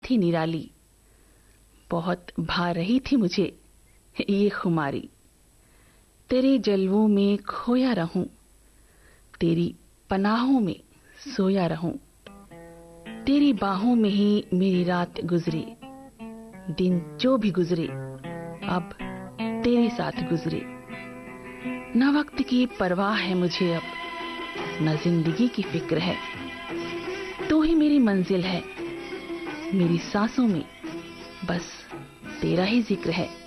थी निराली, बहुत भा रही थी मुझे ये खुमारी। तेरे जलवों में खोया रहूं, तेरी पनाहों में सोया रहूं, तेरी बाहों में ही मेरी रात गुजरे, दिन जो भी गुजरे अब तेरे साथ गुजरे। न वक्त की परवाह है मुझे अब, न जिंदगी की फिक्र है, तू ही मेरी मंजिल है, मेरी सांसों में बस तेरा ही जिक्र है।